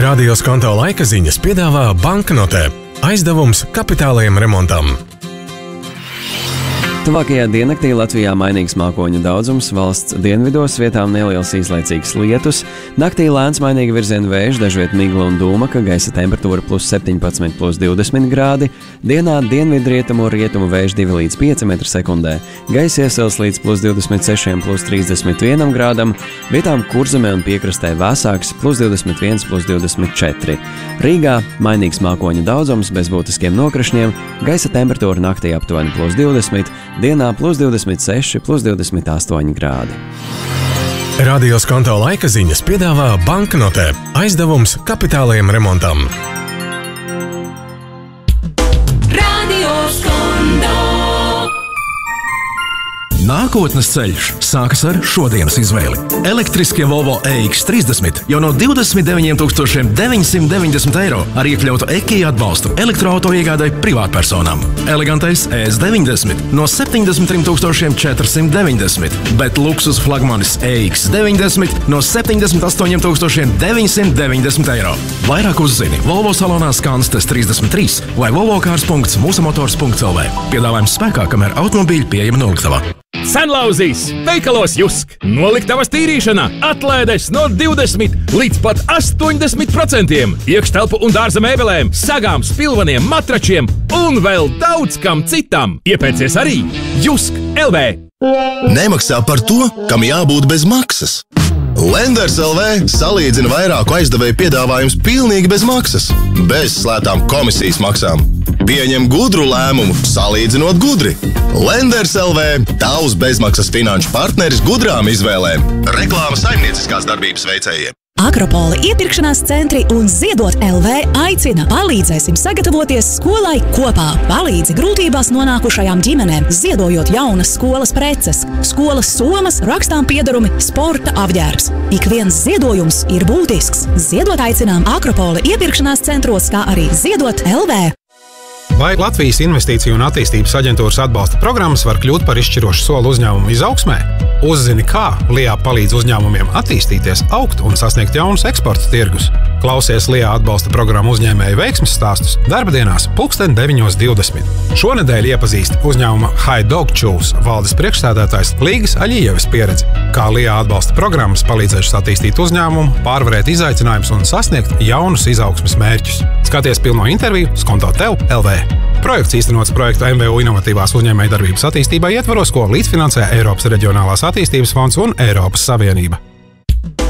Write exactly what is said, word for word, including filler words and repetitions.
Radio Skonto laika ziņas piedāvā banknotē. Aizdevums kapitālajam remontam. Tuvākajā diennaktī Latvijā mainīgs mākoņu daudzums, valsts dienvidos vietām neliels īslaicīgs lietus, naktī lēns mainīga virziena vējš, dažviet migla un dūmaka, gaisa temperatūra plus septiņpadsmit, plus divdesmit grādi, dienā dienvidrietumu rietumu vējš divi līdz pieci metri sekundē, gaisa iesils līdz plus divdesmit seši, plus trīsdesmit viens grādam, vietām Kurzemē un piekrastē vēsāks plus divdesmit viens, plus divdesmit četri. Rīgā mainīgs mākoņu daudzums bez būtiskiem nokrišņiem, gaisa temperatūra naktī aptuveni plus divdesmit, dienā plus divdesmit seši, plus divdesmit astoņi grādi. Radio Skonto laika ziņas piedāvā banknotē. Aizdevums kapitālajam remontam. Radio Skonto. Nākotnes ceļš sākas ar šodienas izvēli. Elektriskie Volvo E X trīsdesmit jau no divdesmit deviņiem tūkstošiem deviņsimt deviņdesmit eiro ar iekļautu E K I atbalstu elektroauto iegādai privātpersonām. Elegantais E S deviņdesmit no septiņdesmit trim tūkstošiem četrsimt deviņdesmit, bet luksus flagmanis E X deviņdesmit no septiņdesmit astoņiem tūkstošiem deviņsimt deviņdesmit eiro. Vairāk uzzini Volvo salonā Skanstes trīsdesmit trīs vai volvocars punkts mūsamotors punkts L V. Piedāvājums spēkā, kamēr automobīļi pieejami noliktavā. Senlauzīs, veikalos Jusk, noliktavas tīrīšana, atlaides no divdesmit līdz pat astoņdesmit procentiem, iekštelpu un dārza mēbelēm, sagām, spilvaniem, matračiem un vēl daudz kam citam. Iepērcies arī Jusk L V. Nemaksā par to, kam jābūt bez maksas. Lenders L V salīdzina vairāku aizdevēju piedāvājums pilnīgi bez maksas, bez slētām komisijas maksām. Pieņem gudru lēmumu, salīdzinot gudri. Lenders L V – tavs bezmaksas finanšu partneris gudrām izvēlēm. Reklāma saimnieciskās darbības veicējiem. Akropola iepirkšanās centri un Ziedot L V aicina. Palīdzēsim sagatavoties skolai kopā. Palīdzi grūtībās nonākušajām ģimenēm, ziedojot jaunas skolas preces, skolas somas, rakstām piedarumi, sporta apģērbs. Ik viens ziedojums ir būtisks. Ziedot aicinām Akropola iepirkšanās centros, kā arī Ziedot L V. Vai Latvijas Investīciju un attīstības aģentūras atbalsta programmas var kļūt par izšķirošu soli uzņēmumu izaugsmē? Uzzini, kā Lijā palīdz uzņēmumiem attīstīties, augt un sasniegt jaunus eksporta tirgus. Klausies Lijā atbalsta programmu uzņēmēju veiksmes stāstus darbdienās pulksten deviņos divdesmit. Šonedēļ iepazīst uzņēmuma High Dog Chews valdes priekšsēdētājs Līgas Aļijeves pieredzi, kā Lijā atbalsta programmas palīdzējušas attīstīt uzņēmumu, pārvarēt izaicinājumus un sasniegt jaunus izaugsmes mērķus. Skaties pilno interviju Skonto Tev L V. Projekts īstenots projekta M V U inovatīvās uzņēmējdarbības attīstībai ietvaros, ko līdzfinansē Eiropas Reģionālās attīstības fonds un Eiropas Savienība.